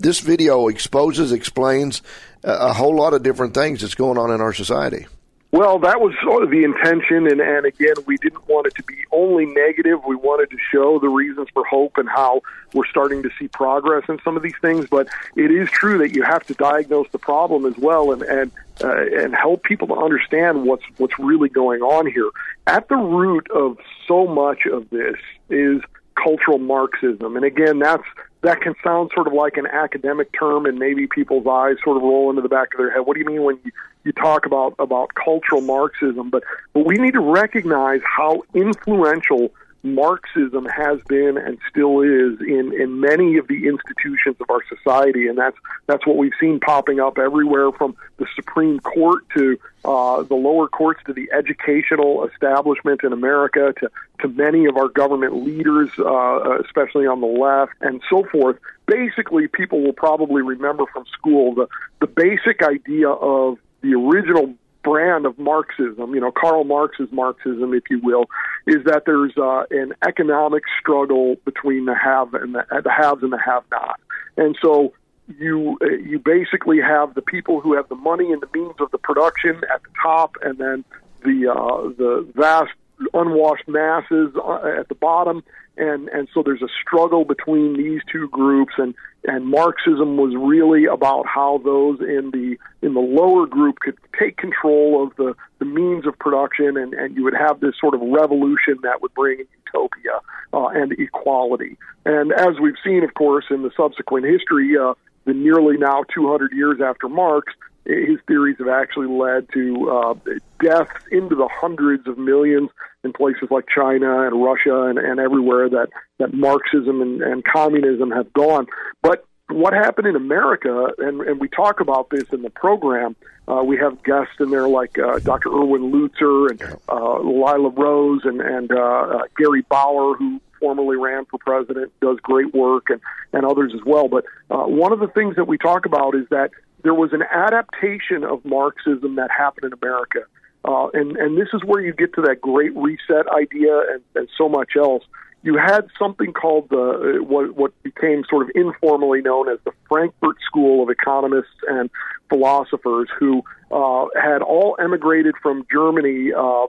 this video explains a whole lot of different things that's going on in our society. Well, that was sort of the intention, and again, we didn't want it to be only negative. We wanted to show the reasons for hope and how we're starting to see progress in some of these things. But it is true that you have to diagnose the problem as well, and help people to understand what's really going on here. At the root of so much of this is cultural Marxism, and again, that can sound sort of like an academic term, and maybe people's eyes sort of roll into the back of their head. What do you mean when you talk about cultural Marxism? But we need to recognize how influential Marxism has been and still is in many of the institutions of our society, and that's what we've seen popping up everywhere from the Supreme Court to the lower courts to the educational establishment in America to many of our government leaders, especially on the left, and so forth. Basically, people will probably remember from school the basic idea of the original brand of Marxism, Karl Marx's Marxism, if you will, is that there's an economic struggle between the haves and the have-not. And so you basically have the people who have the money and the means of the production at the top, and then the vast unwashed masses at the bottom. And so there's a struggle between these two groups, and Marxism was really about how those in the lower group could take control of the means of production, and you would have this sort of revolution that would bring utopia and equality. And as we've seen, of course, in the subsequent history, the nearly now 200 years after Marx, his theories have actually led to deaths into the hundreds of millions in places like China and Russia and everywhere that Marxism and communism have gone. But what happened in America, and we talk about this in the program, we have guests in there like Dr. Erwin Lutzer and Lila Rose and Gary Bauer, who formerly ran for president, does great work, and others as well. But one of the things that we talk about is that there was an adaptation of Marxism that happened in America. And this is where you get to that great reset idea and so much else. You had something called what became sort of informally known as the Frankfurt School of economists and philosophers, who had all emigrated from Germany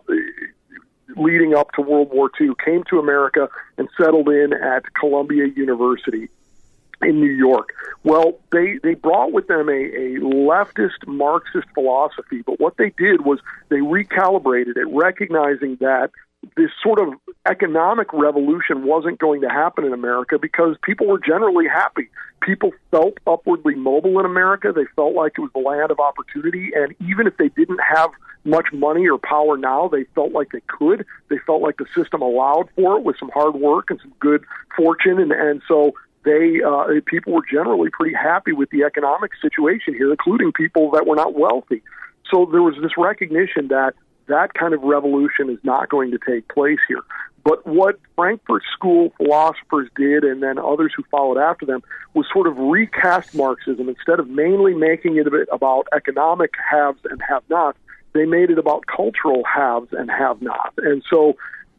leading up to World War II, came to America and settled in at Columbia University in New York. Well, they brought with them a leftist Marxist philosophy, but what they did was they recalibrated it, recognizing that this sort of economic revolution wasn't going to happen in America because people were generally happy. People felt upwardly mobile in America. They felt like it was the land of opportunity, and even if they didn't have much money or power now, they felt like they could. They felt like the system allowed for it with some hard work and some good fortune, and so people were generally pretty happy with the economic situation here, including people that were not wealthy. So there was this recognition that kind of revolution is not going to take place here. But what Frankfurt School philosophers did, and then others who followed after them, was sort of recast Marxism. Instead of mainly making it about economic haves and have-nots, they made it about cultural haves and have-nots. And so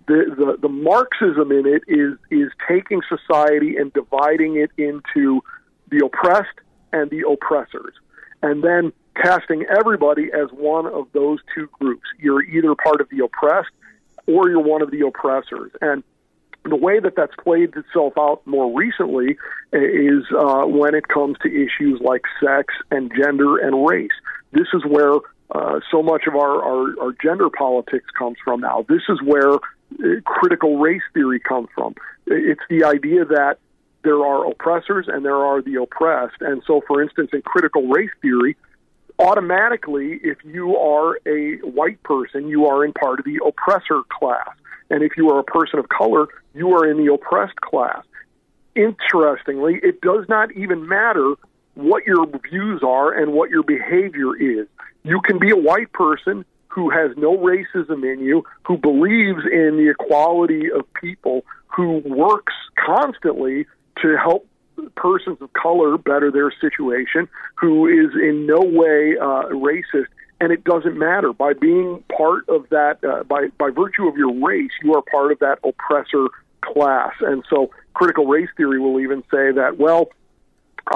the Marxism in it is taking society and dividing it into the oppressed and the oppressors, and then casting everybody as one of those two groups. You're either part of the oppressed or you're one of the oppressors. And the way that that's played itself out more recently is when it comes to issues like sex and gender and race. This is where so much of our gender politics comes from now. This is where critical race theory comes from. It's the idea that there are oppressors and there are the oppressed. And so, for instance, in critical race theory, automatically, if you are a white person, you are in part of the oppressor class. And if you are a person of color, you are in the oppressed class. Interestingly, it does not even matter what your views are and what your behavior is. You can be a white person who has no racism in you, who believes in the equality of people, who works constantly to help persons of color better their situation, who is in no way racist, and it doesn't matter. By being part of that, by virtue of your race, you are part of that oppressor class. And so critical race theory will even say that, well,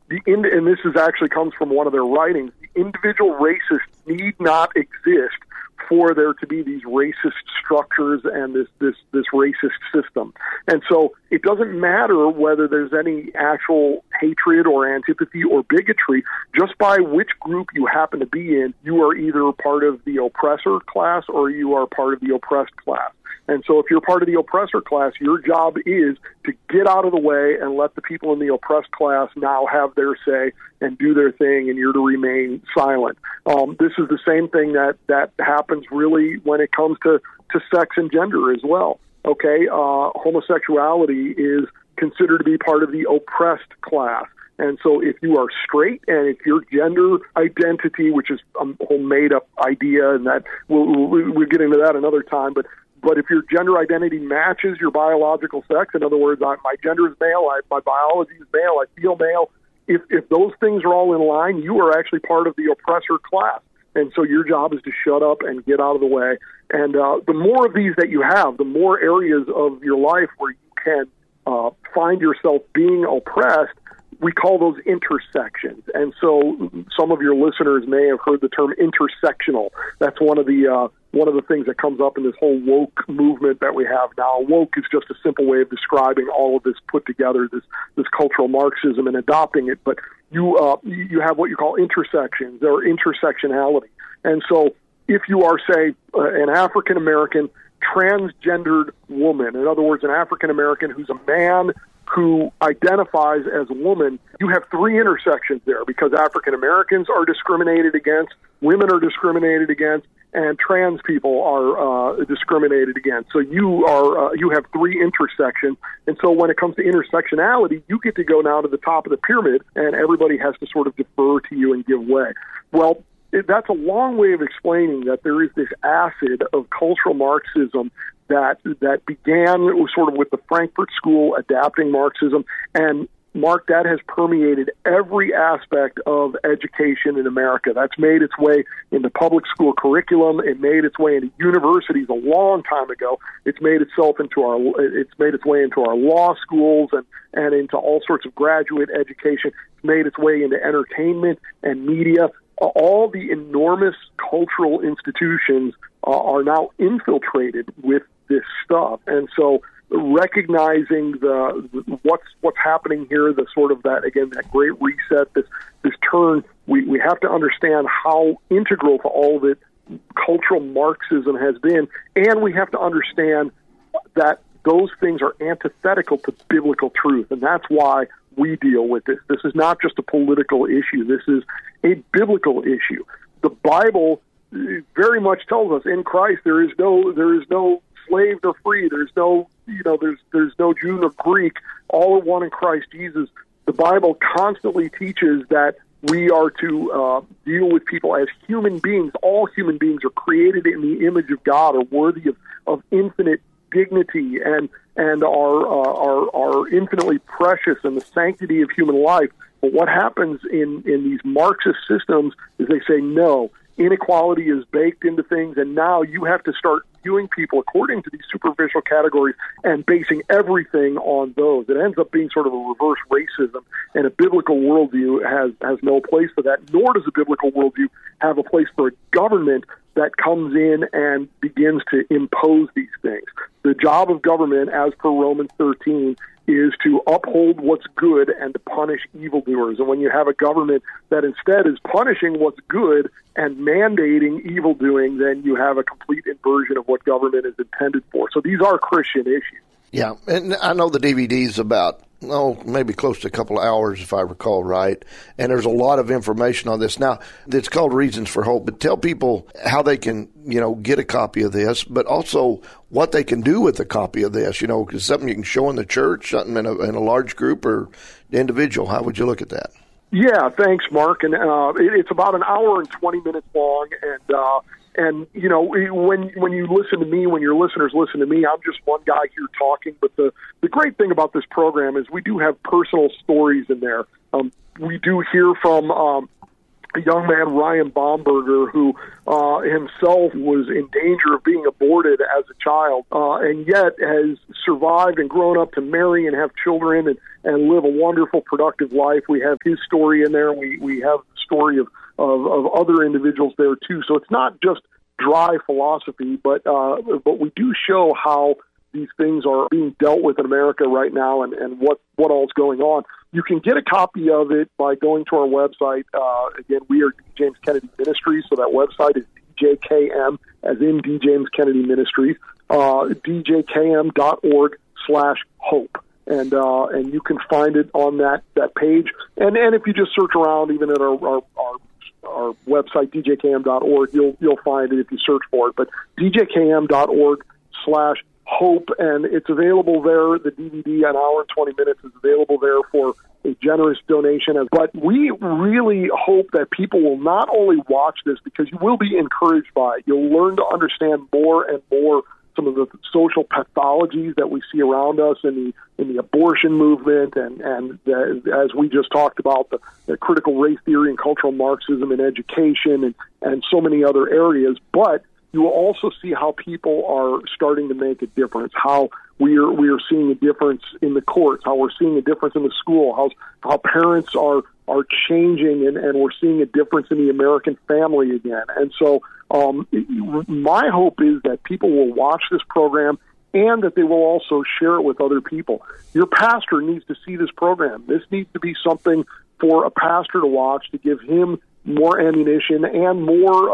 and this is actually comes from one of their writings, the individual racist need not exist for there to be these racist structures and this racist system. And so it doesn't matter whether there's any actual hatred or antipathy or bigotry. Just by which group you happen to be in, you are either part of the oppressor class or you are part of the oppressed class. And so if you're part of the oppressor class, your job is to get out of the way and let the people in the oppressed class now have their say and do their thing, and you're to remain silent. This is the same thing that happens really when it comes to sex and gender as well. Okay, homosexuality is considered to be part of the oppressed class. And so if you are straight and if your gender identity, which is a whole made-up idea, and that we'll get into that another time, but if your gender identity matches your biological sex, in other words, my gender is male, my biology is male, I feel male, if those things are all in line, you are actually part of the oppressor class. And so your job is to shut up and get out of the way. And the more of these that you have, the more areas of your life where you can find yourself being oppressed, we call those intersections. And so some of your listeners may have heard the term intersectional. That's one of the things that comes up in this whole woke movement that we have now. Woke is just a simple way of describing all of this put together, this cultural Marxism and adopting it. But you have what you call intersections or intersectionality. And so if you are, say, an African-American transgendered woman, in other words, an African-American who's a man who identifies as a woman, you have three intersections there because African Americans are discriminated against, women are discriminated against, and trans people are discriminated against. So you have three intersections. And so when it comes to intersectionality, you get to go now to the top of the pyramid, and everybody has to sort of defer to you and give way. Well, that's a long way of explaining that there is this acid of cultural Marxism that began sort of with the Frankfurt School adapting Marxism, and Mark, that has permeated every aspect of education in America. That's made its way into public school curriculum. It made its way into universities a long time ago. It's made its way into our law schools and into all sorts of graduate education. It's made its way into entertainment and media. All the enormous cultural institutions are now infiltrated with this stuff. And so recognizing what's happening here, the sort of that great reset, this turn, we have to understand how integral to all of it cultural Marxism has been, and we have to understand that those things are antithetical to biblical truth, and that's why we deal with this. This is not just a political issue. This is a biblical issue. The Bible very much tells us in Christ there is no slave nor free. There's no Jew nor Greek. All are one in Christ Jesus. The Bible constantly teaches that we are to deal with people as human beings. All human beings are created in the image of God, are worthy of infinite dignity and are infinitely precious in the sanctity of human life. But what happens in these Marxist systems is they say, no, inequality is baked into things, and now you have to start viewing people according to these superficial categories and basing everything on those. It ends up being sort of a reverse racism, and a biblical worldview has no place for that, nor does a biblical worldview have a place for a government that comes in and begins to impose these things. The job of government, as per Romans 13, is to uphold what's good and to punish evildoers. And when you have a government that instead is punishing what's good and mandating evildoing, then you have a complete inversion of what government is intended for. So these are Christian issues. Yeah, and I know the DVD's about, maybe close to a couple of hours, if I recall right. And there's a lot of information on this. Now, it's called Reasons for Hope, but tell people how they can, get a copy of this, but also what they can do with a copy of this, because something you can show in the church, something in a large group or individual. How would you look at that? Yeah, thanks, Mark. And it's about an hour and 20 minutes long, and when you listen to me, when your listeners listen to me, I'm just one guy here talking. But the great thing about this program is we do have personal stories in there. We do hear from a young man, Ryan Bomberger, who himself was in danger of being aborted as a child, and yet has survived and grown up to marry and have children and live a wonderful, productive life. We have his story in there. We have the story of other individuals there, too. So it's not just dry philosophy, but we do show how these things are being dealt with in America right now and what all's going on. You can get a copy of it by going to our website. Again, we are D. James Kennedy Ministries, so that website is DJKM, as in D. James Kennedy Ministries, djkm.org/hope. And you can find it on that page. And if you just search around, even at our website, djkm.org, you'll find it if you search for it. But djkm.org/hope, and it's available there. The DVD, an hour and 20 minutes, is available there for a generous donation. But we really hope that people will not only watch this, because you will be encouraged by it. You'll learn to understand more and more some of the social pathologies that we see around us in the abortion movement, and as we just talked about, the critical race theory and cultural Marxism in education and so many other areas. But you will also see how people are starting to make a difference, how we are seeing a difference in the courts, how we're seeing a difference in the school, how parents are changing, and we're seeing a difference in the American family again. And so my hope is that people will watch this program and that they will also share it with other people. Your pastor needs to see this program. This needs to be something for a pastor to watch, to give him more ammunition and more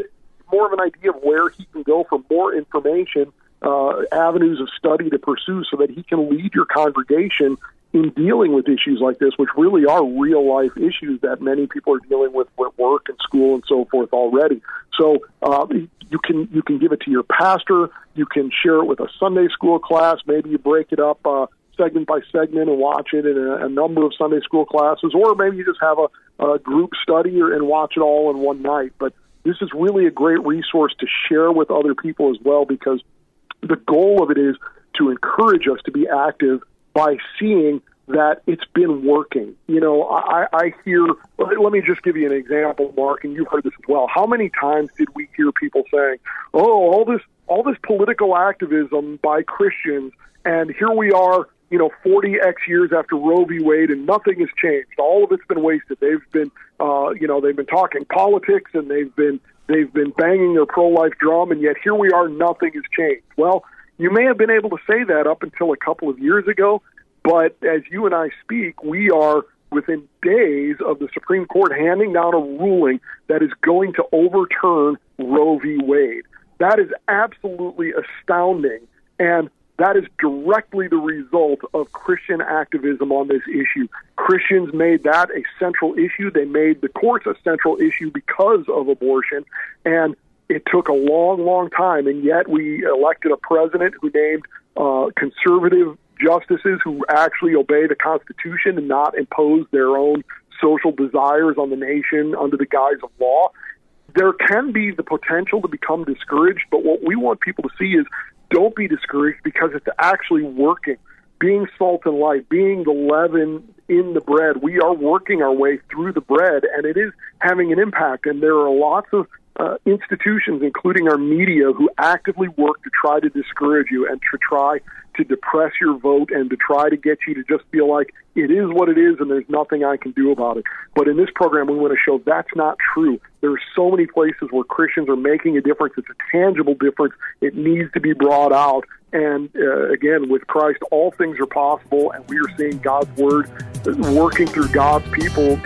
of an idea of where he can go for more information, avenues of study to pursue, so that he can lead your congregation in dealing with issues like this, which really are real-life issues that many people are dealing with work and school and so forth already. So you can give it to your pastor. You can share it with a Sunday school class. Maybe you break it up segment by segment and watch it in a number of Sunday school classes, or maybe you just have a group study and watch it all in one night. But this is really a great resource to share with other people as well, because the goal of it is to encourage us to be active by seeing that it's been working. You know, I hear, let me just give you an example, Mark, and you've heard this as well. How many times did we hear people saying, all this political activism by Christians, and here we are, 40x years after Roe v. Wade, and nothing has changed. All of it's been wasted. They've been, they've been talking politics, and they've been banging their pro-life drum, and yet here we are, nothing has changed. Well, you may have been able to say that up until a couple of years ago, but as you and I speak, we are within days of the Supreme Court handing down a ruling that is going to overturn Roe v. Wade. That is absolutely astounding, and that is directly the result of Christian activism on this issue. Christians made that a central issue. They made the courts a central issue because of abortion, and it took a long, long time, and yet we elected a president who named conservative justices who actually obey the Constitution and not impose their own social desires on the nation under the guise of law. There can be the potential to become discouraged, but what we want people to see is don't be discouraged, because it's actually working. Being salt and light, being the leaven in the bread, we are working our way through the bread, and it is having an impact. And there are lots of institutions, including our media, who actively work to try to discourage you and to try to depress your vote and to try to get you to just feel like it is what it is and there's nothing I can do about it. But in this program, we want to show that's not true. There are so many places where Christians are making a difference. It's a tangible difference. It needs to be brought out. And again, with Christ, all things are possible, and we are seeing God's Word working through God's people,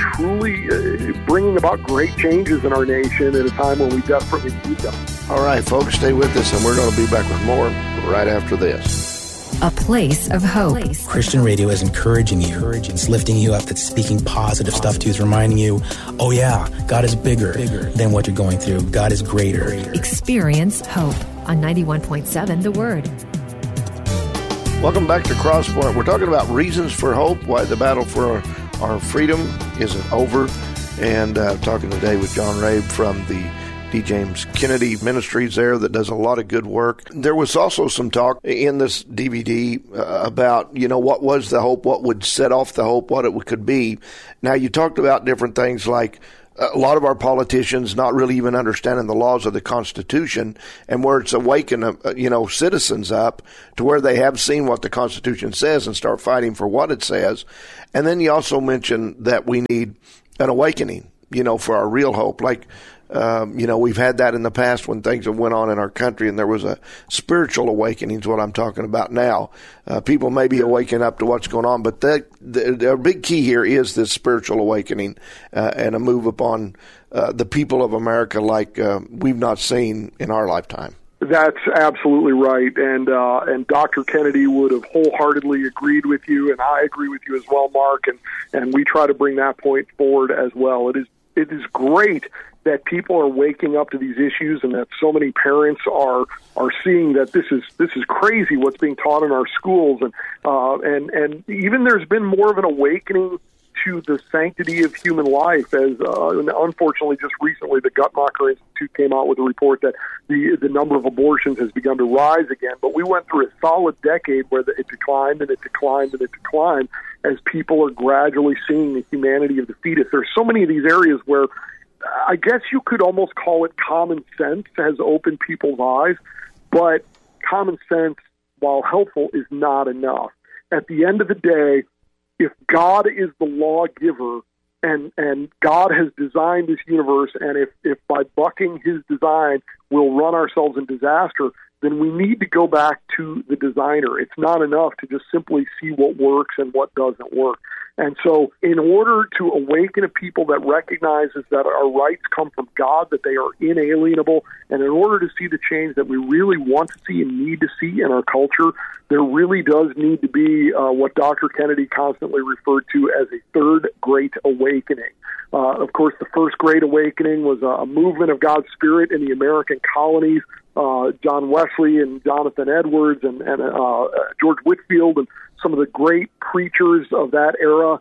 truly bringing about great changes in our nation at a time when we desperately need them. All right, folks, stay with us, and we're going to be back with more right after this. A place of hope. Christian radio is encouraging you. It's lifting you up. It's speaking positive stuff to you. It's reminding you, oh yeah, God is bigger than what you're going through. God is greater. Experience hope on 91.7 The Word. Welcome back to Crosspoint. We're talking about reasons for hope, why the battle for our freedom isn't over. And talking today with John Rabe from the D. James Kennedy Ministries there that does a lot of good work. There was also some talk in this DVD about, what was the hope, what would set off the hope, what it could be. Now, you talked about different things like a lot of our politicians not really even understanding the laws of the Constitution, and where it's awakened, citizens up to where they have seen what the Constitution says and start fighting for what it says. And then you also mentioned that we need an awakening, for our real hope. Like, we've had that in the past when things have went on in our country, and there was a spiritual awakening is what I'm talking about now. People may be awakening up to what's going on, but the big key here is this spiritual awakening and a move upon the people of America like we've not seen in our lifetime. That's absolutely right, and Dr. Kennedy would have wholeheartedly agreed with you, and I agree with you as well, Mark, and we try to bring that point forward as well. It is great that people are waking up to these issues, and that so many parents are seeing that this is crazy what's being taught in our schools, and even there's been more of an awakening to the sanctity of human life, as unfortunately just recently the Guttmacher Institute came out with a report that the number of abortions has begun to rise again. But we went through a solid decade where it declined and it declined and it declined as people are gradually seeing the humanity of the fetus. There's so many of these areas where I guess you could almost call it common sense has opened people's eyes, but common sense, while helpful, is not enough. At the end of the day, if God is the lawgiver and God has designed this universe, and if by bucking his design we'll run ourselves in disaster, then we need to go back to the designer. It's not enough to just simply see what works and what doesn't work. And so in order to awaken a people that recognizes that our rights come from God, that they are inalienable, and in order to see the change that we really want to see and need to see in our culture, there really does need to be what Dr. Kennedy constantly referred to as a third great awakening. Of course, the first great awakening was a movement of God's Spirit in the American colonies. John Wesley and Jonathan Edwards and George Whitefield and some of the great preachers of that era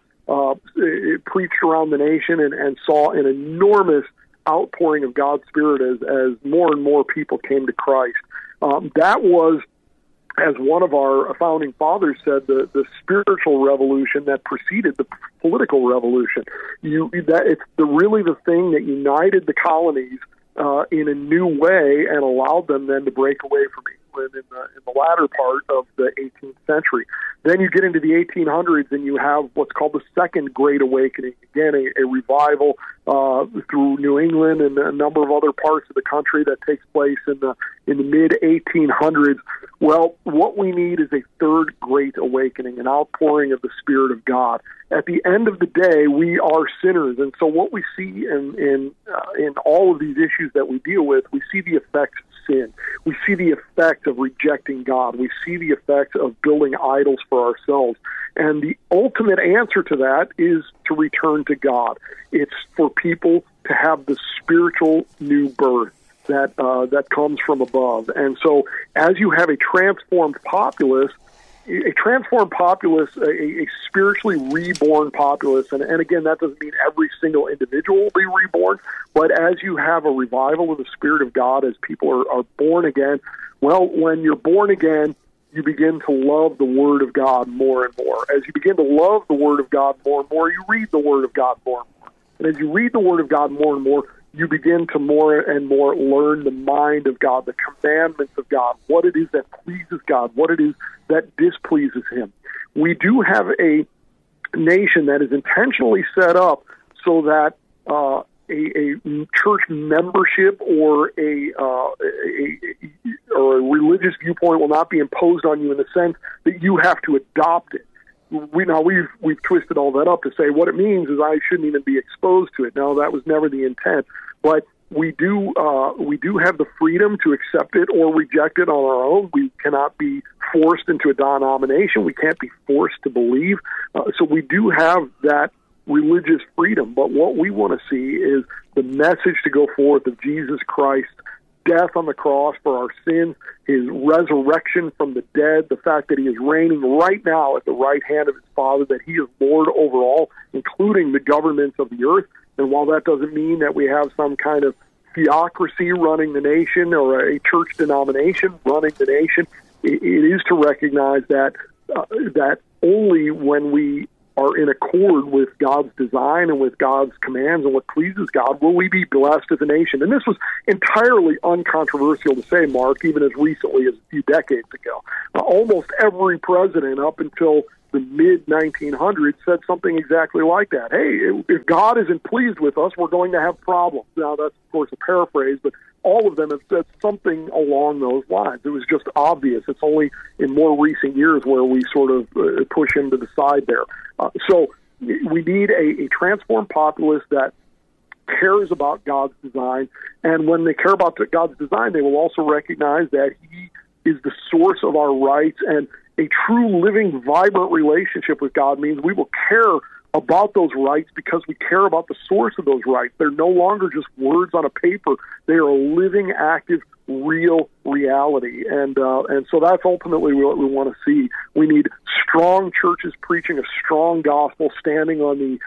preached around the nation and saw an enormous outpouring of God's Spirit as more and more people came to Christ. That was, as one of our founding fathers said, the spiritual revolution that preceded the political revolution. It's really the thing that united the colonies in a new way and allowed them then to break away from England in the latter part of the 18th century. Then you get into the 1800s and you have what's called the Second Great Awakening. Again, a revival through New England and a number of other parts of the country that takes place in the mid-1800s. Well, what we need is a third great awakening, an outpouring of the Spirit of God. At the end of the day, we are sinners, and so what we see in all of these issues that we deal with, we see the effects of sin. We see the effect of rejecting God. We see the effect of building idols for ourselves. And the ultimate answer to that is to return to God. It's for people to have the spiritual new birth that comes from above. And so as you have a transformed populace, a spiritually reborn populace, and again, that doesn't mean every single individual will be reborn, but as you have a revival of the Spirit of God, as people are born again, well, when you're born again, you begin to love the Word of God more and more. As you begin to love the Word of God more and more, you read the Word of God more and more. And as you read the Word of God more and more, you begin to more and more learn the mind of God, the commandments of God, what it is that pleases God, what it is that displeases Him. We do have a nation that is intentionally set up so that a church membership or a religious viewpoint will not be imposed on you in the sense that you have to adopt it. We've twisted all that up to say what it means is I shouldn't even be exposed to it. No, that was never the intent. But we do have the freedom to accept it or reject it on our own. We cannot be forced into a denomination. We can't be forced to believe. So we do have that religious freedom. But what we want to see is the message to go forth of Jesus Christ, death on the cross for our sins, his resurrection from the dead, the fact that he is reigning right now at the right hand of his Father, that he is Lord over all, including the governments of the earth. And while that doesn't mean that we have some kind of theocracy running the nation or a church denomination running the nation, it is to recognize that that only when we are in accord with God's design and with God's commands and what pleases God, will we be blessed as a nation? And this was entirely uncontroversial to say, Mark, even as recently as a few decades ago. Almost every president up until the mid-1900s said something exactly like that. Hey, if God isn't pleased with us, we're going to have problems. Now, that's, of course, a paraphrase, but all of them have said something along those lines. It was just obvious. It's only in more recent years where we sort of push him to the side there. So we need a transformed populace that cares about God's design, and when they care about God's design, they will also recognize that He is the source of our rights, and a true, living, vibrant relationship with God means we will care about those rights because we care about the source of those rights. They're no longer just words on a paper. They are a living, active, real reality. And so that's ultimately what we want to see. We need strong churches preaching a strong gospel, standing on the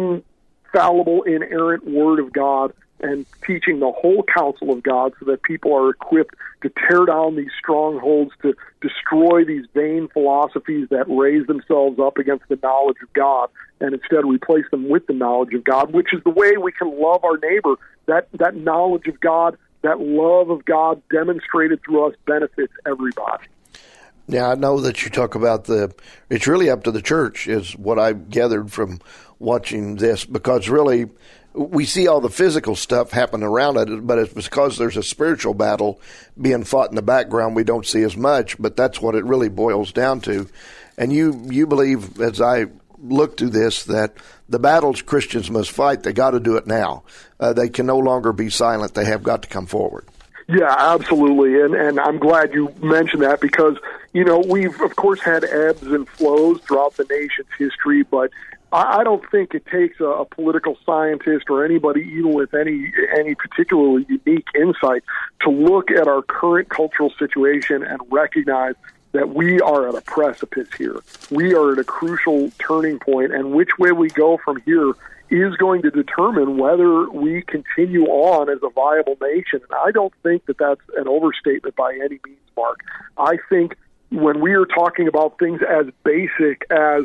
infallible, inerrant Word of God, and teaching the whole counsel of God so that people are equipped to tear down these strongholds, to destroy these vain philosophies that raise themselves up against the knowledge of God, and instead replace them with the knowledge of God, which is the way we can love our neighbor. That knowledge of God, that love of God demonstrated through us benefits everybody. Now, I know that you talk about it's really up to the church is what I gathered from watching this, because really we see all the physical stuff happen around it, but it's because there's a spiritual battle being fought in the background we don't see as much, but that's what it really boils down to. And you believe, as I look to this, that the battles Christians must fight, they got to do it now. They can no longer be silent. They have got to come forward. Yeah, absolutely. And I'm glad you mentioned that because, we've, of course, had ebbs and flows throughout the nation's history, but I don't think it takes a political scientist or anybody even with any particularly unique insight to look at our current cultural situation and recognize that we are at a precipice here. We are at a crucial turning point, and which way we go from here is going to determine whether we continue on as a viable nation. And I don't think that that's an overstatement by any means, Mark. I think when we are talking about things as basic as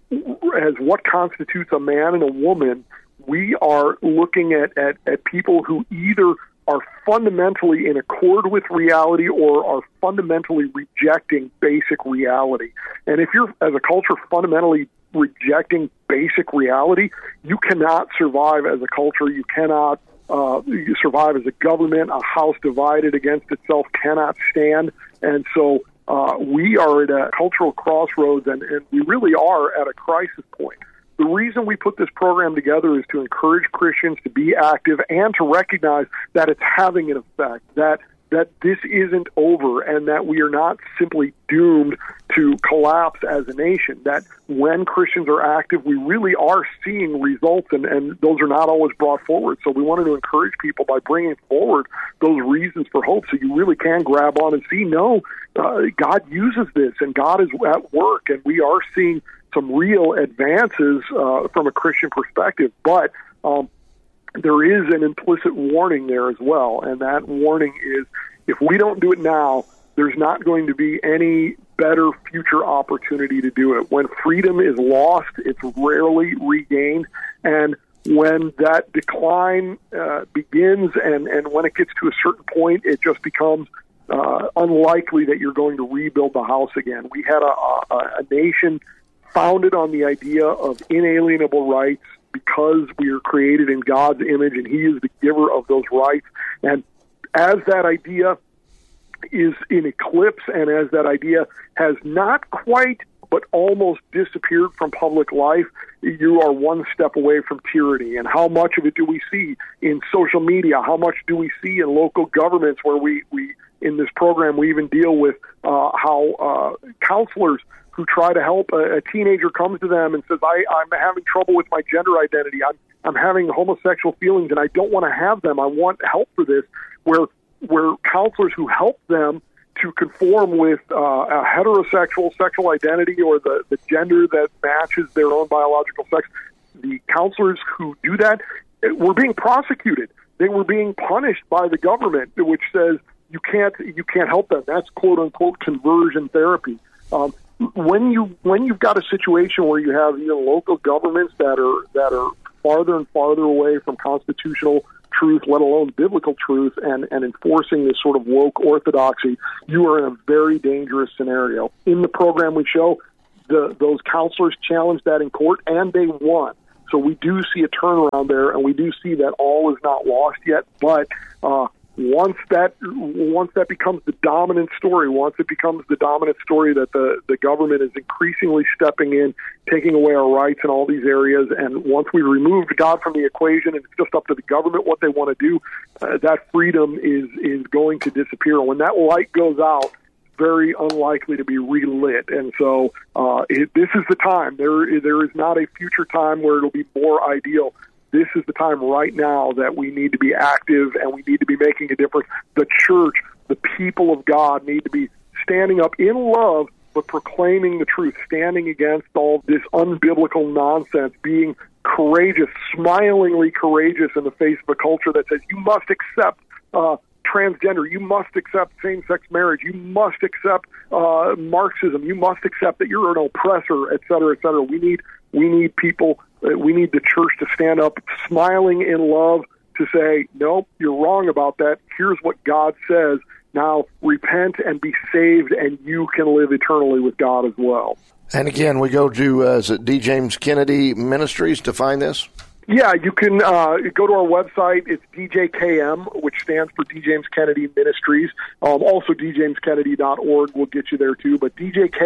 what constitutes a man and a woman, we are looking at people who either are fundamentally in accord with reality or are fundamentally rejecting basic reality. And if you're, as a culture, fundamentally rejecting basic reality, you cannot survive as a culture. You cannot survive as a government. A house divided against itself cannot stand. And so we are at a cultural crossroads, and we really are at a crisis point. The reason we put this program together is to encourage Christians to be active and to recognize that it's having an effect, that this isn't over, and that we are not simply doomed to collapse as a nation, that when Christians are active, we really are seeing results, and those are not always brought forward. So we wanted to encourage people by bringing forward those reasons for hope so you really can grab on and see, God uses this, and God is at work, and we are seeing some real advances from a Christian perspective, but there is an implicit warning there as well, and that warning is if we don't do it now, there's not going to be any better future opportunity to do it. When freedom is lost, it's rarely regained, and when that decline begins and when it gets to a certain point, it just becomes unlikely that you're going to rebuild the house again. We had a nation founded on the idea of inalienable rights because we are created in God's image and He is the giver of those rights. And as that idea is in eclipse and as that idea has not quite but almost disappeared from public life, you are one step away from tyranny. And how much of it do we see in social media? How much do we see in local governments where we in this program, we even deal with how counselors who try to help a teenager comes to them and says, I'm having trouble with my gender identity. I'm having homosexual feelings and I don't want to have them. I want help for this. Where counselors who help them to conform with a heterosexual sexual identity or the gender that matches their own biological sex, the counselors who do that were being prosecuted. They were being punished by the government, which says you can't help them. That's quote unquote conversion therapy. when you've got a situation where you have local governments that are farther and farther away from constitutional truth, let alone biblical truth, and enforcing this sort of woke orthodoxy, you are in a very dangerous scenario. In the program we show, those counselors challenged that in court, and they won. So we do see a turnaround there, and we do see that all is not lost yet. But once that becomes the dominant story, that the government is increasingly stepping in, taking away our rights in all these areas, and once we removed God from the equation and it's just up to the government what they want to do, that freedom is going to disappear. And when that light goes out, very unlikely to be relit. And so this is the time. There is not a future time where it'll be more ideal. This is the time right now that we need to be active and we need to be making a difference. The church, the people of God need to be standing up in love, but proclaiming the truth, standing against all this unbiblical nonsense, being courageous, smilingly courageous in the face of a culture that says you must accept transgender, you must accept same-sex marriage, you must accept Marxism, you must accept that you're an oppressor, et cetera, et cetera. We need people, we need the church to stand up smiling in love to say, nope, you're wrong about that. Here's what God says. Now repent and be saved, and you can live eternally with God as well. And again, we go to, is it D. James Kennedy Ministries to find this? Yeah, you can go to our website. It's DJKM, which stands for D. James Kennedy Ministries. Also, DJamesKennedy.org will get you there, too. But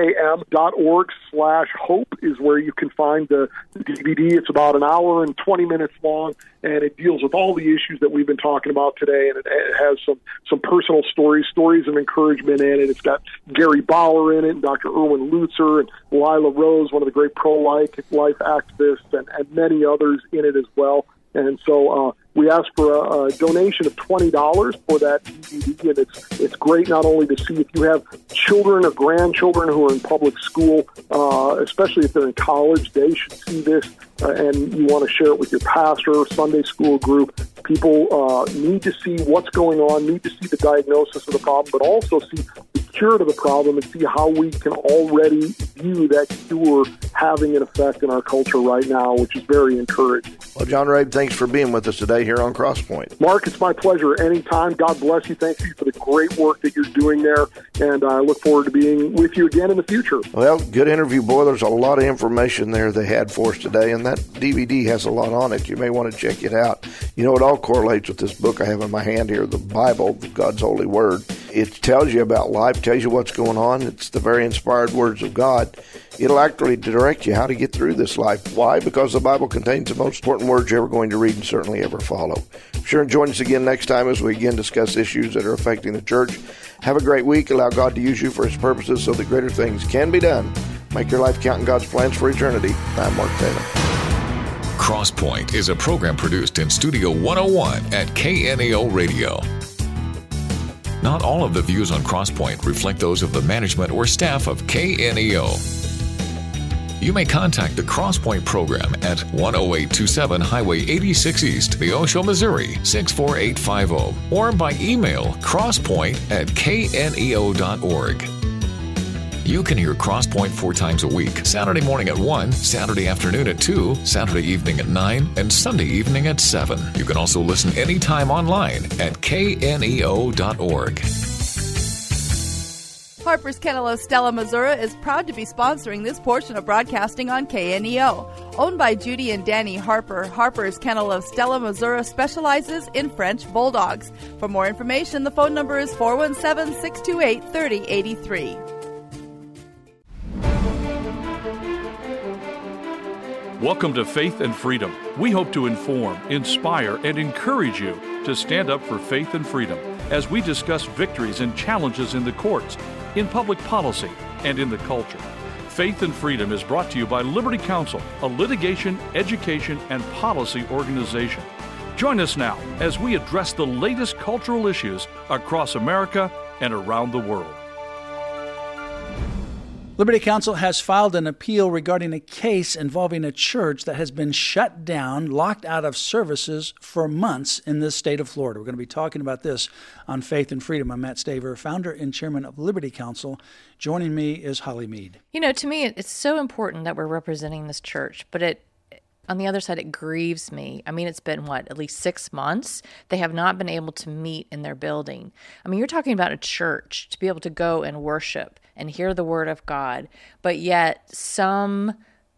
DJKM.org/hope is where you can find the DVD. It's about an hour and 20 minutes long, and it deals with all the issues that we've been talking about today, and it has some personal stories of encouragement in it. It's got Gary Bauer in it, and Dr. Erwin Lutzer, and Lila Rose, one of the great pro-life activists, and many others in it as well. And so we ask for a donation of $20 for that DVD, and it's great not only to see if you have children or grandchildren who are in public school, especially if they're in college, they should see this, and you want to share it with your pastor or Sunday school group. People need to see what's going on, need to see the diagnosis of the problem, but also see the cure to the problem and see how we can already view that cure having an effect in our culture right now, which is very encouraging. Well, John Rabe, thanks for being with us today here on Crosspoint. Mark, it's my pleasure. Anytime. God bless you. Thank you for the great work that you're doing there, and I look forward to being with you again in the future. Well, good interview, boy. There's a lot of information there they had for us today, and that DVD has a lot on it. You may want to check it out. You know, it all correlates with this book I have in my hand here, the Bible, God's Holy Word. It tells you about life, tells you what's going on. It's the very inspired words of God. It'll actually direct you how to get through this life. Why? Because the Bible contains the most important words you're ever going to read and certainly ever follow. Be sure and join us again next time as we again discuss issues that are affecting the church. Have a great week. Allow God to use you for His purposes so that greater things can be done. Make your life count in God's plans for eternity. I'm Mark Taylor. Crosspoint is a program produced in Studio 101 at KNEO Radio. Not all of the views on Crosspoint reflect those of the management or staff of KNEO. You may contact the Crosspoint program at 10827 Highway 86 East, Neosho, Missouri 64850, or by email crosspoint@kneo.org. You can hear Crosspoint 4 times a week: Saturday morning at 1, Saturday afternoon at 2, Saturday evening at 9, and Sunday evening at 7. You can also listen anytime online at kneo.org. Harper's Kennel of Stella, Missouri is proud to be sponsoring this portion of broadcasting on KNEO. Owned by Judy and Danny Harper, Harper's Kennel of Stella, Missouri specializes in French Bulldogs. For more information, the phone number is 417-628-3083. Welcome to Faith and Freedom. We hope to inform, inspire, and encourage you to stand up for faith and freedom as we discuss victories and challenges in the courts, in public policy, and in the culture. Faith and Freedom is brought to you by Liberty Counsel, a litigation, education, and policy organization. Join us now as we address the latest cultural issues across America and around the world. Liberty Counsel has filed an appeal regarding a case involving a church that has been shut down, locked out of services for months in this state of Florida. We're going to be talking about this on Faith and Freedom. I'm Matt Staver, founder and chairman of Liberty Counsel. Joining me is Holly Mead. You know, to me, it's so important that we're representing this church, but on the other side, it grieves me. I mean, it's been, at least 6 months? They have not been able to meet in their building. I mean, you're talking about a church to be able to go and worship and hear the word of God, but yet some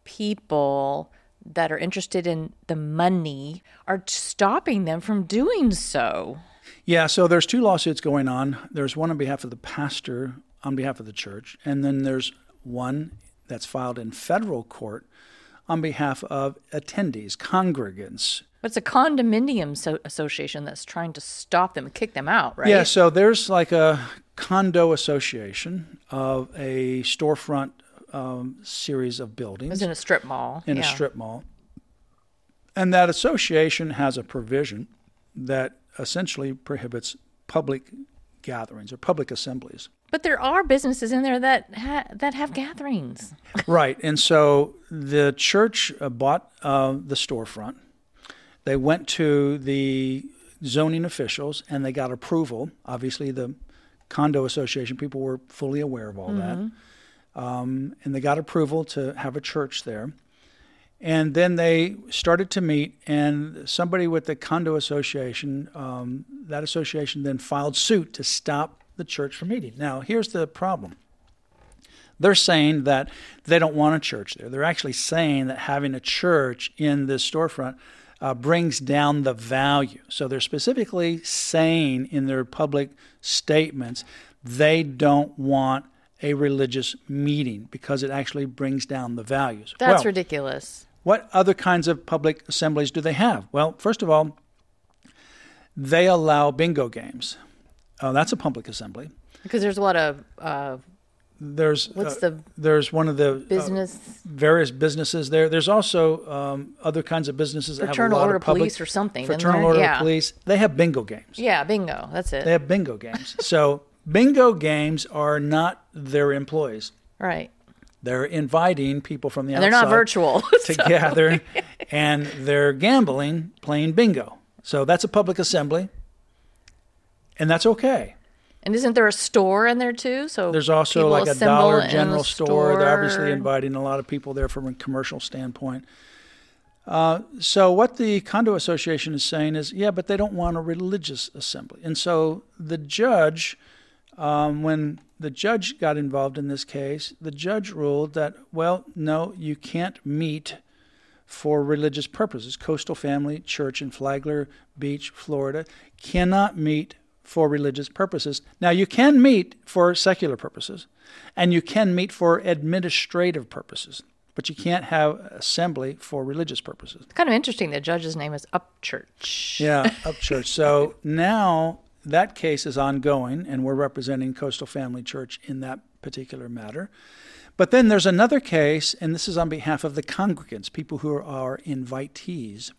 people that are interested in the money are stopping them from doing so. Yeah, so there's 2 lawsuits going on. There's one on behalf of the pastor, on behalf of the church, and then there's one that's filed in federal court on behalf of attendees, congregants. But it's a condominium association that's trying to stop them and kick them out, right? Yeah, so there's like a condo association of a storefront series of buildings. It was in a strip mall. A strip mall. And that association has a provision that essentially prohibits public gatherings or public assemblies. But there are businesses in there that have gatherings. Right. And so the church bought the storefront. They went to the zoning officials and they got approval. Obviously, the condo association people were fully aware of all that. And they got approval to have a church there. And then they started to meet, and somebody with the condo association, that association then filed suit to stop the church from meeting. Now, here's the problem. They're saying that they don't want a church there. They're actually saying that having a church in this storefront brings down the value. So they're specifically saying in their public statements they don't want a religious meeting because it actually brings down the values. That's ridiculous. What other kinds of public assemblies do they have? Well, first of all, they allow bingo games. That's a public assembly. Because there's a lot of there's one of the business various businesses there. There's also other kinds of businesses that Fraternal have a lot Order of public, Police or something. Fraternal Order Police. They have bingo games. Yeah, bingo. That's it. They have bingo games. So bingo games are not their employees. Right. They're inviting people from the outside. And they're not virtual. To gather, and they're gambling, playing bingo. So that's a public assembly. And that's okay. And isn't there a store in there too? So there's also like a Dollar General store. They're obviously inviting a lot of people there from a commercial standpoint. So what the condo association is saying is, but they don't want a religious assembly. And so the judge, when the judge got involved in this case, the judge ruled that, no, you can't meet for religious purposes. Coastal Family Church in Flagler Beach, Florida, cannot meet for religious purposes. Now, you can meet for secular purposes, and you can meet for administrative purposes, but you can't have assembly for religious purposes. It's kind of interesting. The judge's name is Upchurch. Yeah, Upchurch. So now that case is ongoing, and we're representing Coastal Family Church in that particular matter. But then there's another case, and this is on behalf of the congregants, people who are invitees.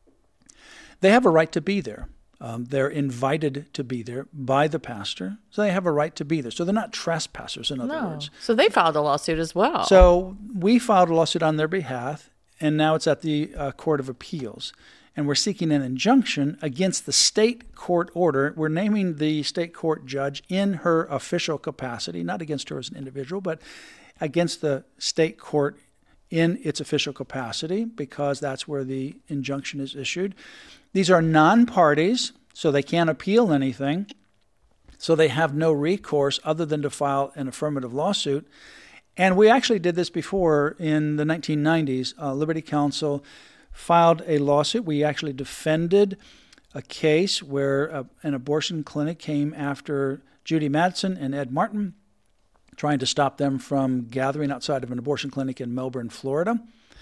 They have a right to be there. They're invited to be there by the pastor, so they have a right to be there. So they're not trespassers, in other words. So they filed a lawsuit as well. So we filed a lawsuit on their behalf, and now it's at the Court of Appeals. And we're seeking an injunction against the state court order. We're naming the state court judge in her official capacity, not against her as an individual, but against the state court in its official capacity, because that's where the injunction is issued. These are non-parties, so they can't appeal anything. So they have no recourse other than to file an affirmative lawsuit. And we actually did this before in the 1990s. Liberty Counsel filed a lawsuit. We actually defended a case where an abortion clinic came after Judy Madsen and Ed Martin, trying to stop them from gathering outside of an abortion clinic in Melbourne, Florida.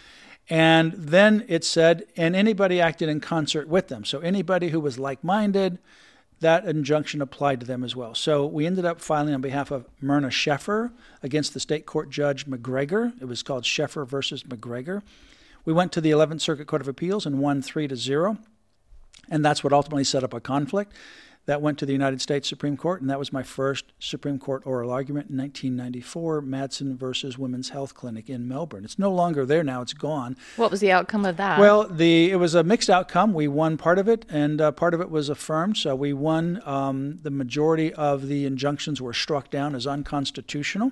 And then it said, and anybody acted in concert with them. So anybody who was like-minded, that injunction applied to them as well. So we ended up filing on behalf of Myrna Sheffer against the state court judge McGregor. It was called Sheffer versus McGregor. We went to the 11th Circuit Court of Appeals and won 3-0. And that's what ultimately set up a conflict. that went to the United States Supreme Court, and that was my first Supreme Court oral argument in 1994, Madsen versus Women's Health Clinic in Melbourne. It's no longer there now. It's gone. What was the outcome of that? Well, it was a mixed outcome. We won part of it, and part of it was affirmed. So we won. The majority of the injunctions were struck down as unconstitutional.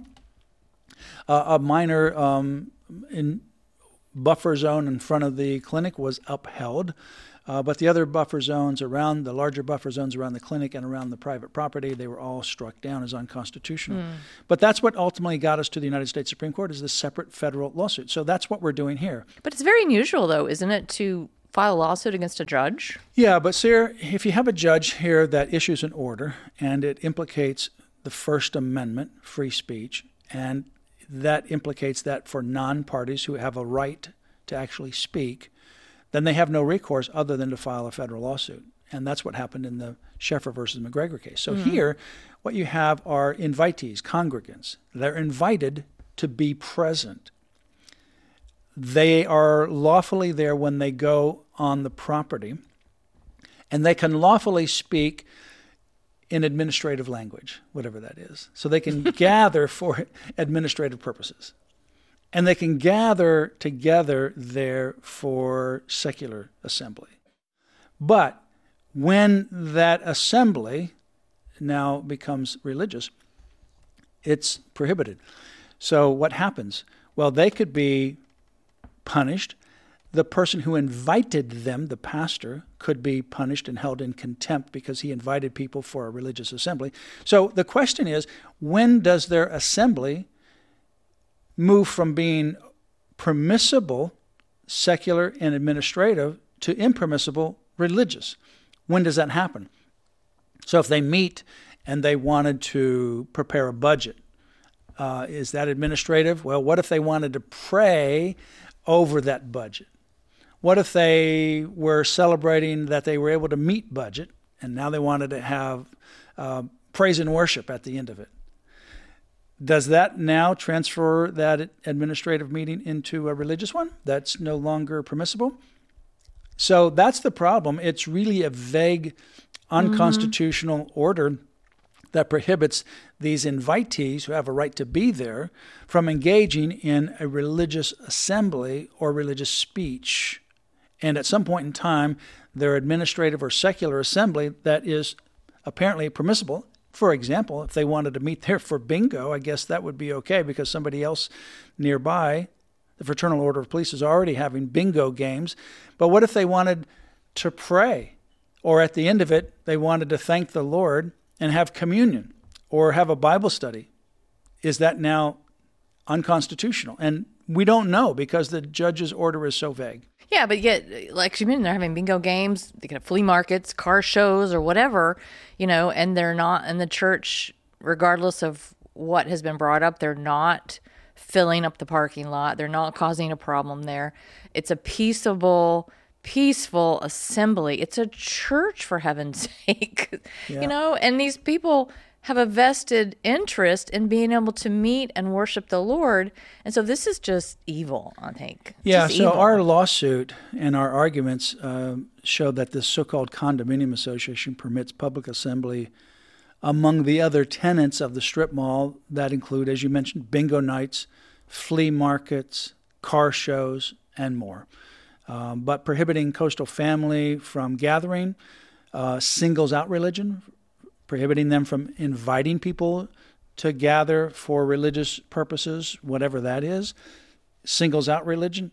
A minor buffer zone in front of the clinic was upheld. But the other buffer zones around, the larger buffer zones around the clinic and around the private property, they were all struck down as unconstitutional. But that's what ultimately got us to the United States Supreme Court, is this separate federal lawsuit. So that's what we're doing here. But it's very unusual, though, isn't it, to file a lawsuit against a judge? Yeah, but Sarah, if you have a judge here that issues an order and it implicates the First Amendment, free speech, and that implicates that for non-parties who have a right to actually speak, then they have no recourse other than to file a federal lawsuit. And that's what happened in the Sheffer versus McGregor case. So here, what you have are invitees, congregants. They're invited to be present. They are lawfully there when they go on the property, and they can lawfully speak in administrative language, whatever that is. So they can gather for administrative purposes. And they can gather together there for secular assembly. But when that assembly now becomes religious, it's prohibited. So what happens? Well, they could be punished. The person who invited them, the pastor, could be punished and held in contempt because he invited people for a religious assembly. So the question is, when does their assembly move from being permissible, secular and administrative, to impermissible, religious? When does that happen? So if they meet and they wanted to prepare a budget, is that administrative? Well, what if they wanted to pray over that budget? What if they were celebrating that they were able to meet budget, and now they wanted to have praise and worship at the end of it? Does that now transfer that administrative meeting into a religious one? That's no longer permissible? So that's the problem. It's really a vague, unconstitutional order that prohibits these invitees who have a right to be there from engaging in a religious assembly or religious speech. And at some point in time, their administrative or secular assembly that is apparently permissible. For example, if they wanted to meet there for bingo, I guess that would be okay because somebody else nearby, the Fraternal Order of Police, is already having bingo games. But what if they wanted to pray? Or at the end of it, they wanted to thank the Lord and have communion or have a Bible study? Is that now unconstitutional? And we don't know because the judge's order is so vague. Yeah, but yet, like you mentioned, they're having bingo games, they can have flea markets, car shows, or whatever, and they're not in the church, regardless of what has been brought up, they're not filling up the parking lot. They're not causing a problem there. It's a peaceable assembly. It's a church, for heaven's sake, and these people have a vested interest in being able to meet and worship the Lord. And so this is just evil, I think. Yeah, so our lawsuit and our arguments show that this so-called condominium association permits public assembly among the other tenants of the strip mall that include, as you mentioned, bingo nights, flea markets, car shows, and more. But prohibiting Coastal Family from gathering singles out religion, prohibiting them from inviting people to gather for religious purposes, whatever that is, singles out religion,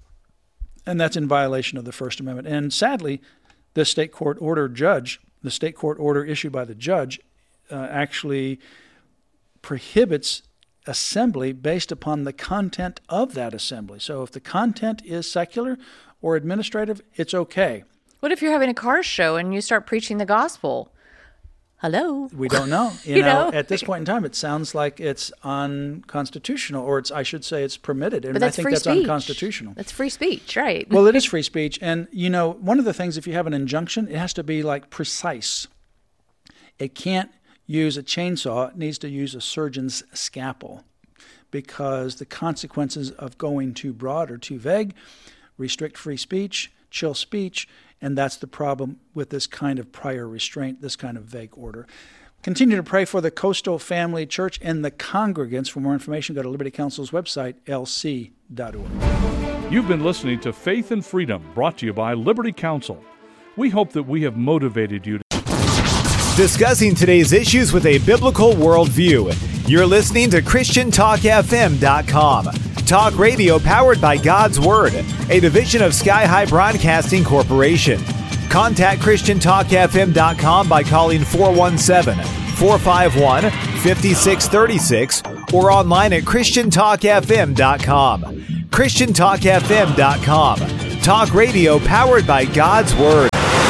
and that's in violation of the First Amendment. And sadly, the state court order issued by the judge actually prohibits assembly based upon the content of that assembly. So if the content is secular or administrative, it's okay. What if you're having a car show and you start preaching the gospel? Hello? We don't know. You know, at this point in time, it sounds like it's unconstitutional, or I should say it's permitted. And I think that's unconstitutional. That's free speech, right? Well, it is free speech. And, one of the things, if you have an injunction, it has to be precise. It can't use a chainsaw. It needs to use a surgeon's scalpel because the consequences of going too broad or too vague restrict free speech, chill speech, And that's the problem with this kind of prior restraint, this kind of vague order. Continue to pray for the Coastal Family Church and the congregants. For more information, go to Liberty Counsel's website, lc.org. You've been listening to Faith and Freedom, brought to you by Liberty Counsel. We hope that we have motivated you to discussing today's issues with a biblical worldview. You're listening to ChristianTalkFM.com. Talk radio powered by God's Word, a division of Sky High Broadcasting Corporation. Contact ChristianTalkFM.com by calling 417-451-5636 or online at ChristianTalkFM.com. ChristianTalkFM.com. Talk radio powered by God's Word.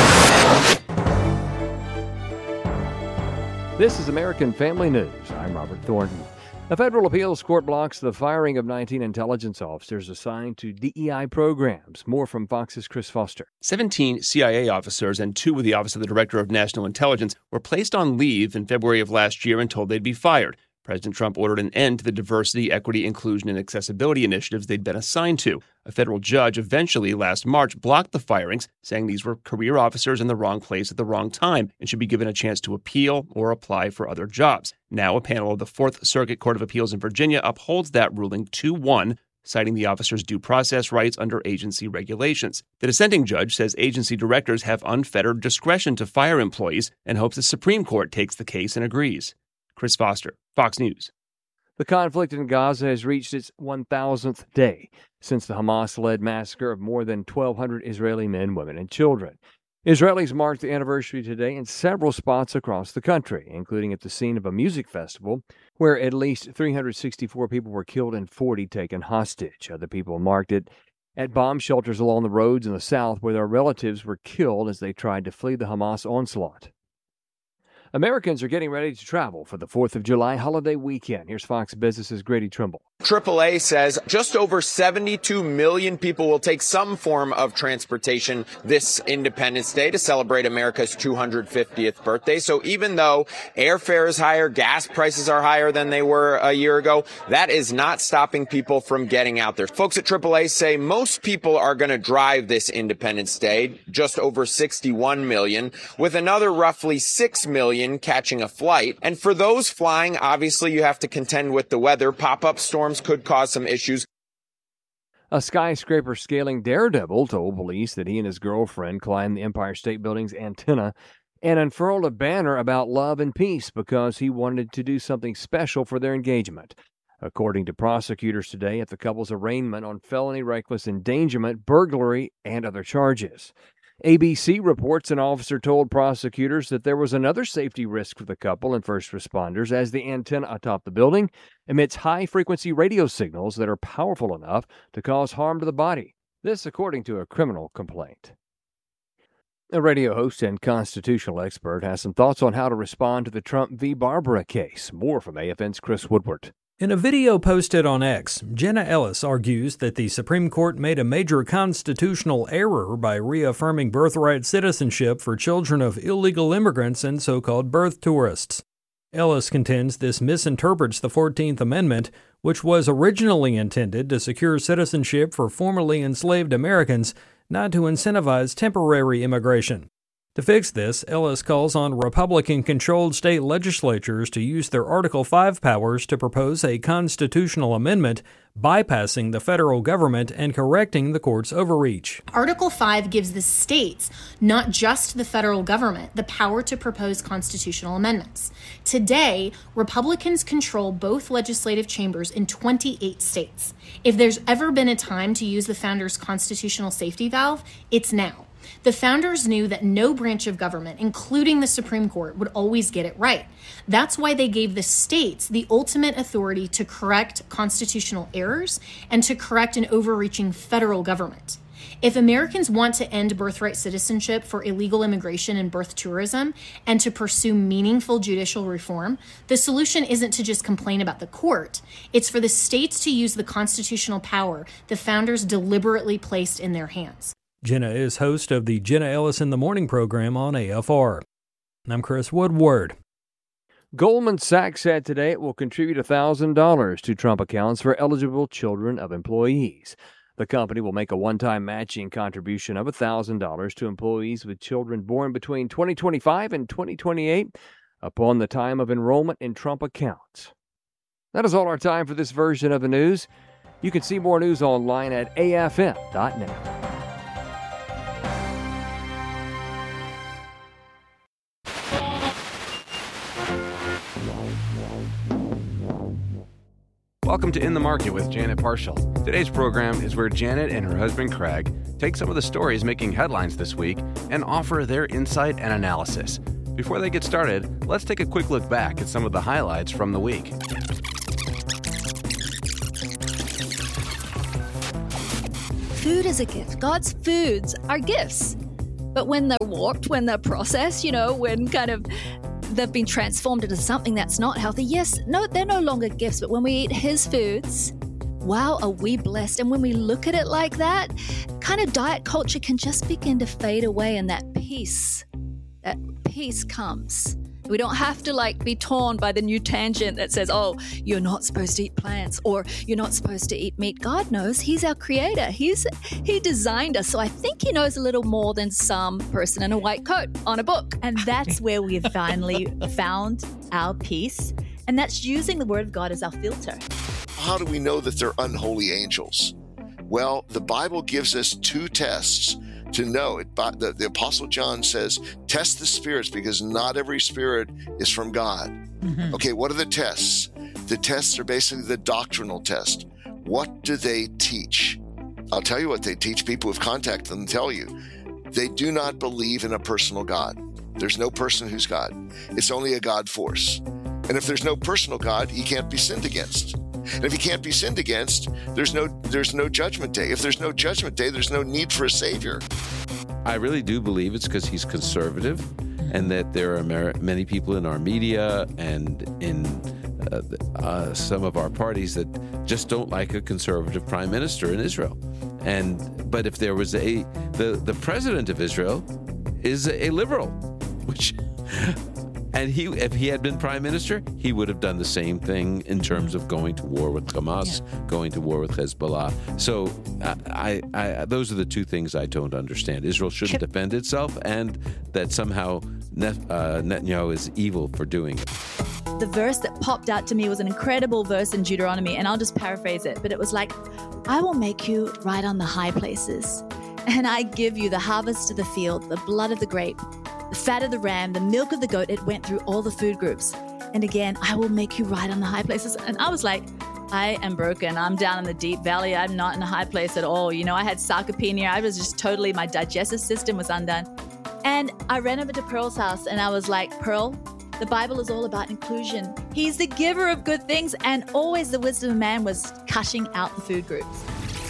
This is American Family News. I'm Robert Thornton. A federal appeals court blocks the firing of 19 intelligence officers assigned to DEI programs. More from Fox's Chris Foster. 17 CIA officers and 2 with the Office of the Director of National Intelligence were placed on leave in February of last year and told they'd be fired. President Trump ordered an end to the diversity, equity, inclusion, and accessibility initiatives they'd been assigned to. A federal judge eventually last March blocked the firings, saying these were career officers in the wrong place at the wrong time and should be given a chance to appeal or apply for other jobs. Now, a panel of the Fourth Circuit Court of Appeals in Virginia upholds that ruling 2-1, citing the officers' due process rights under agency regulations. The dissenting judge says agency directors have unfettered discretion to fire employees and hopes the Supreme Court takes the case and agrees. Chris Foster, Fox News. The conflict in Gaza has reached its 1,000th day since the Hamas-led massacre of more than 1,200 Israeli men, women, and children. Israelis marked the anniversary today in several spots across the country, including at the scene of a music festival where at least 364 people were killed and 40 taken hostage. Other people marked it at bomb shelters along the roads in the south where their relatives were killed as they tried to flee the Hamas onslaught. Americans are getting ready to travel for the 4th of July holiday weekend. Here's Fox Business's Grady Trimble. AAA says just over 72 million people will take some form of transportation this Independence Day to celebrate America's 250th birthday. So even though airfare is higher, gas prices are higher than they were a year ago, that is not stopping people from getting out there. Folks at AAA say most people are going to drive this Independence Day, just over 61 million, with another roughly 6 million catching a flight. And for those flying, obviously you have to contend with the weather. Pop-up storms could cause some issues. A skyscraper scaling daredevil told police that he and his girlfriend climbed the Empire State Building's antenna and unfurled a banner about love and peace because he wanted to do something special for their engagement. According to prosecutors today at the couple's arraignment on felony reckless endangerment, burglary, and other charges. ABC reports an officer told prosecutors that there was another safety risk for the couple and first responders as the antenna atop the building emits high-frequency radio signals that are powerful enough to cause harm to the body. This according to a criminal complaint. A radio host and constitutional expert has some thoughts on how to respond to the Trump v. Barbara case. More from AFN's Chris Woodward. In a video posted on X, Jenna Ellis argues that the Supreme Court made a major constitutional error by reaffirming birthright citizenship for children of illegal immigrants and so-called birth tourists. Ellis contends this misinterprets the 14th Amendment, which was originally intended to secure citizenship for formerly enslaved Americans, not to incentivize temporary immigration. To fix this, Ellis calls on Republican-controlled state legislatures to use their Article 5 powers to propose a constitutional amendment, bypassing the federal government and correcting the court's overreach. Article 5 gives the states, not just the federal government, the power to propose constitutional amendments. Today, Republicans control both legislative chambers in 28 states. If there's ever been a time to use the founders' constitutional safety valve, it's now. The founders knew that no branch of government, including the Supreme Court, would always get it right. That's why they gave the states the ultimate authority to correct constitutional errors and to correct an overreaching federal government. If Americans want to end birthright citizenship for illegal immigration and birth tourism and to pursue meaningful judicial reform, the solution isn't to just complain about the court. It's for the states to use the constitutional power the founders deliberately placed in their hands. Jenna is host of the Jenna Ellis in the Morning program on AFR. I'm Chris Woodward. Goldman Sachs said today it will contribute $1,000 to Trump accounts for eligible children of employees. The company will make a one-time matching contribution of $1,000 to employees with children born between 2025 and 2028 upon the time of enrollment in Trump accounts. That is all our time for this version of the news. You can see more news online at afm.net. Welcome to In the Market with Janet Parshall. Today's program is where Janet and her husband Craig take some of the stories making headlines this week and offer their insight and analysis. Before they get started, let's take a quick look back at some of the highlights from the week. Food is a gift. God's foods are gifts. But when they're warped, when they're processed, when kind of they've been transformed into something that's not healthy, they're no longer gifts. But when we eat His foods, wow, are we blessed. And when we look at it like that, kind of diet culture can just begin to fade away, and that peace comes. We don't have to be torn by the new tangent that says, oh, you're not supposed to eat plants or you're not supposed to eat meat. God knows. He's our creator. He designed us. So I think He knows a little more than some person in a white coat on a book. And that's where we've finally found our peace. And that's using the Word of God as our filter. How do we know that they're unholy angels? Well, the Bible gives us two tests to know it. The Apostle John says, test the spirits, because not every spirit is from God. Mm-hmm. Okay, what are the tests? The tests are basically the doctrinal test. What do they teach? I'll tell you what they teach. People who've contacted them tell you. They do not believe in a personal God. There's no person who's God. It's only a God force. And if there's no personal God, He can't be sinned against. And if He can't be sinned against, there's no judgment day. If there's no judgment day, there's no need for a Savior. I really do believe it's because He's conservative, and that there are many people in our media and in some of our parties that just don't like a conservative prime minister in Israel. But if there was the president of Israel is a liberal, which. And if he had been prime minister, he would have done the same thing in terms of going to war with Hamas, going to war with Hezbollah. So those are the two things I don't understand. Israel shouldn't defend itself, and that somehow Netanyahu is evil for doing it. The verse that popped out to me was an incredible verse in Deuteronomy, and I'll just paraphrase it. But it was like, I will make you ride on the high places, and I give you the harvest of the field, the blood of the grape, the fat of the ram, the milk of the goat. It went through all the food groups. And again, I will make you ride on the high places. And I was like, I am broken. I'm down in the deep valley. I'm not in a high place at all. I had sarcopenia. I was just totally, my digestive system was undone. And I ran over to Pearl's house and I was like, Pearl, the Bible is all about inclusion. He's the giver of good things. And always the wisdom of man was cutting out the food groups.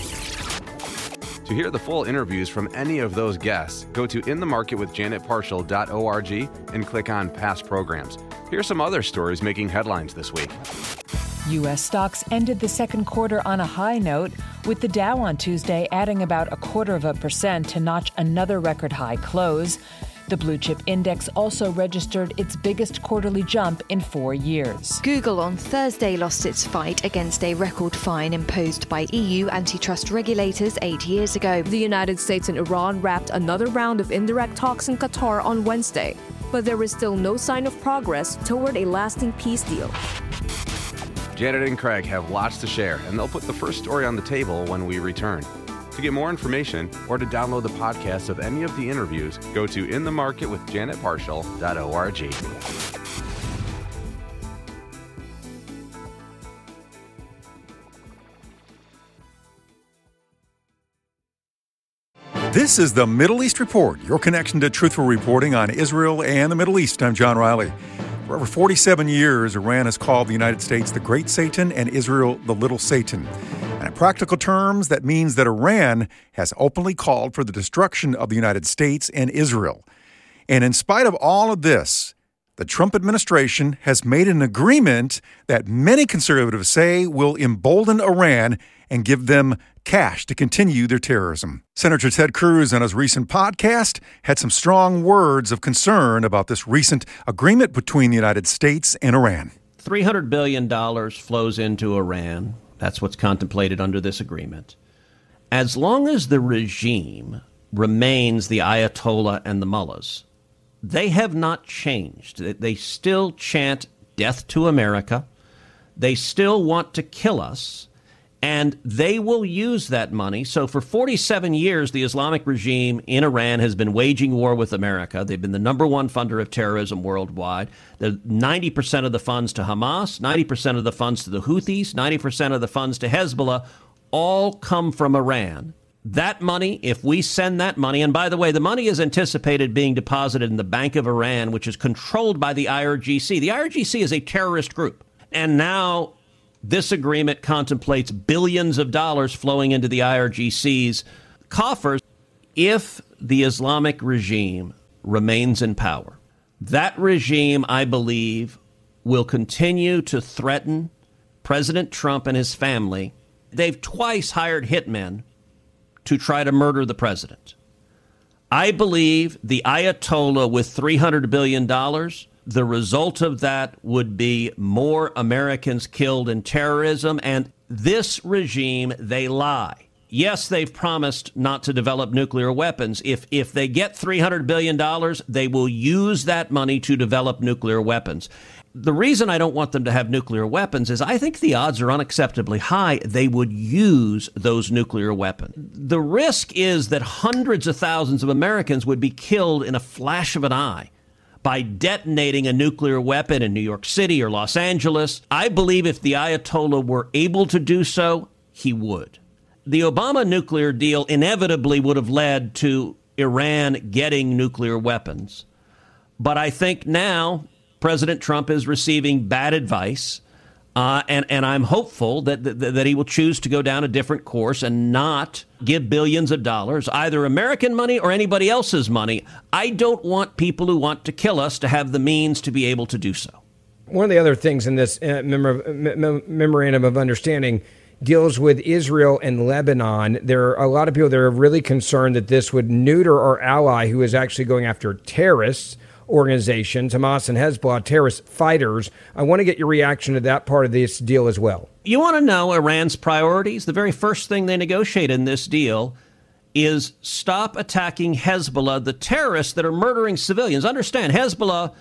To hear the full interviews from any of those guests, go to inthemarketwithjanetparshall.org and click on past programs. Here's some other stories making headlines this week. U.S. stocks ended the second quarter on a high note, with the Dow on Tuesday adding about 0.25% to notch another record high close. The blue chip index also registered its biggest quarterly jump in 4 years. Google on Thursday lost its fight against a record fine imposed by EU antitrust regulators 8 years ago. The United States and Iran wrapped another round of indirect talks in Qatar on Wednesday, but there is still no sign of progress toward a lasting peace deal. Janet and Craig have lots to share, and they'll put the first story on the table when we return. To get more information or to download the podcast of any of the interviews, go to inthemarketwithjanetparshall.org. This is the Middle East Report, your connection to truthful reporting on Israel and the Middle East. I'm John Riley. For over 47 years, Iran has called the United States the Great Satan and Israel the Little Satan. And in practical terms, that means that Iran has openly called for the destruction of the United States and Israel. And in spite of all of this, the Trump administration has made an agreement that many conservatives say will embolden Iran and give them cash to continue their terrorism. Senator Ted Cruz, on his recent podcast, had some strong words of concern about this recent agreement between the United States and Iran. $300 billion flows into Iran. That's what's contemplated under this agreement. as long as the regime remains the Ayatollah and the mullahs, they have not changed. They still chant death to America. They still want to kill us, and they will use that money. So for 47 years, the Islamic regime in Iran has been waging war with America. They've been the number one funder of terrorism worldwide. The 90% of the funds to Hamas, 90% of the funds to the Houthis, 90% of the funds to Hezbollah all come from Iran. That money, if we send that money, and by the way, the money is anticipated being deposited in the Bank of Iran, which is controlled by the IRGC. The IRGC is a terrorist group. And now this agreement contemplates billions of dollars flowing into the IRGC's coffers if the Islamic regime remains in power. That regime, I believe, will continue to threaten President Trump and his family. They've twice hired hitmen to try to murder the president. I believe the Ayatollah with $300 billion, the result of that would be more Americans killed in terrorism. And this regime, they lie. Yes, they've promised not to develop nuclear weapons. If they get $300 billion, they will use that money to develop nuclear weapons. The reason I don't want them to have nuclear weapons is I think the odds are unacceptably high they would use those nuclear weapons. The risk is that hundreds of thousands of Americans would be killed in a flash of an eye by detonating a nuclear weapon in New York City or Los Angeles. I believe if the Ayatollah were able to do so, he would. The Obama nuclear deal inevitably would have led to Iran getting nuclear weapons. But I think now President Trump is receiving bad advice, and I'm hopeful that he will choose to go down a different course and not give billions of dollars, either American money or anybody else's money. I don't want people who want to kill us to have the means to be able to do so. One of the other things in this memorandum of understanding deals with Israel and Lebanon. There are a lot of people that are really concerned that this would neuter our ally who is actually going after terrorists organizations, Hamas and Hezbollah, terrorist fighters. I want to get your reaction to that part of this deal as well. You want to know Iran's priorities? The very first thing they negotiate in this deal is stop attacking Hezbollah, the terrorists that are murdering civilians. Understand, Hezbollah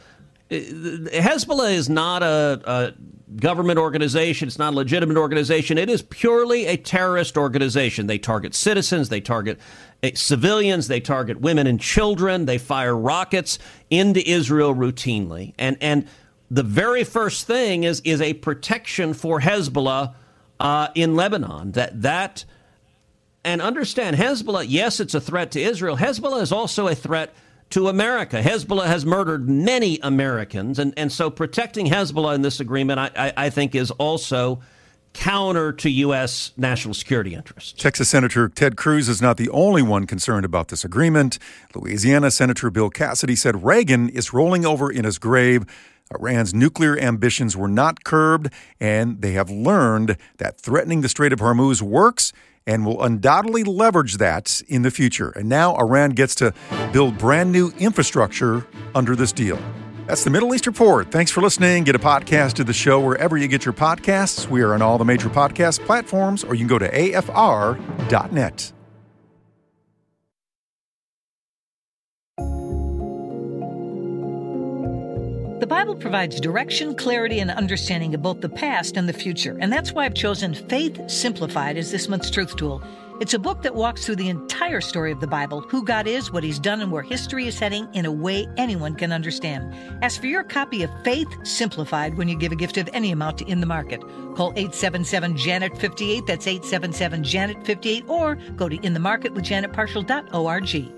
is not a government organization. It's not a legitimate organization. It is purely a terrorist organization. They target citizens. They target civilians. They target women and children. They fire rockets into Israel routinely. And the very first thing is a protection for Hezbollah in Lebanon. And understand, Hezbollah, yes, it's a threat to Israel. Hezbollah is also a threat to America. Hezbollah has murdered many Americans, and so protecting Hezbollah in this agreement, I think, is also counter to U.S. national security interests. Texas Senator Ted Cruz is not the only one concerned about this agreement. Louisiana Senator Bill Cassidy said Reagan is rolling over in his grave. Iran's nuclear ambitions were not curbed, and they have learned that threatening the Strait of Hormuz works and will undoubtedly leverage that in the future. And now Iran gets to build brand new infrastructure under this deal. That's the Middle East Report. Thanks for listening. Get a podcast of the show wherever you get your podcasts. We are on all the major podcast platforms, or you can go to afr.net. The Bible provides direction, clarity, and understanding of both the past and the future. And that's why I've chosen Faith Simplified as this month's Truth Tool. It's a book that walks through the entire story of the Bible, who God is, what He's done, and where history is heading in a way anyone can understand. Ask for your copy of Faith Simplified when you give a gift of any amount to In the Market. Call 877-JANET-58, that's 877-JANET-58, or go to inthemarketwithjanetparshall.org.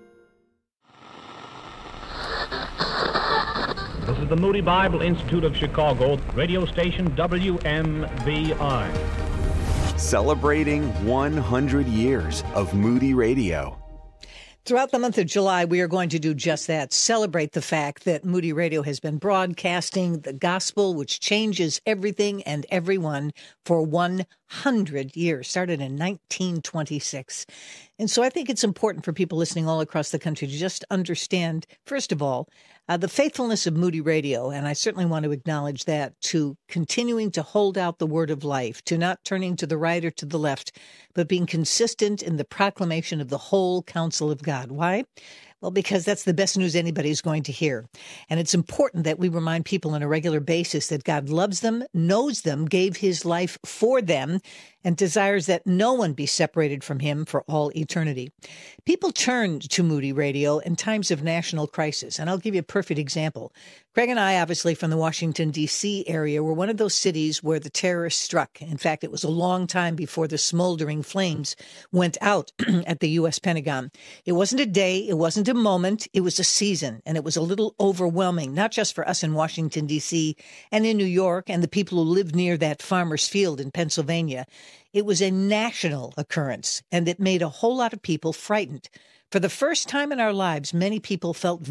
This is the Moody Bible Institute of Chicago, radio station WMBI. Celebrating 100 years of Moody Radio. Throughout the month of July, we are going to do just that, celebrate the fact that Moody Radio has been broadcasting the gospel, which changes everything and everyone for 100 100 years, started in 1926. And so I think it's important for people listening all across the country to just understand, first of all, the faithfulness of Moody Radio, and I certainly want to acknowledge that, to continuing to hold out the word of life, to not turning to the right or to the left, but being consistent in the proclamation of the whole counsel of God. Why? Well, because that's the best news anybody's going to hear. And it's important that we remind people on a regular basis that God loves them, knows them, gave his life for them, and desires that no one be separated from him for all eternity. People turn to Moody Radio in times of national crisis, and I'll give you a perfect example. Craig and I, obviously from the Washington, D.C. area, were one of those cities where the terrorists struck. In fact, it was a long time before the smoldering flames went out at the U.S. Pentagon. It wasn't a day, it wasn't a moment, it was a season, and it was a little overwhelming, not just for us in Washington, D.C. and in New York and the people who lived near that farmer's field in Pennsylvania. It was a national occurrence, and it made a whole lot of people frightened. For the first time in our lives, many people felt